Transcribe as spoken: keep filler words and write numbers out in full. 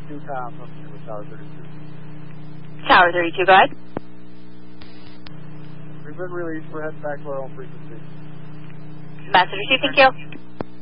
thirty-two, Tom, from with Tower thirty-two. Tower thirty-two, go ahead. We've been released. We're heading back to our own frequency. Message received, thank you.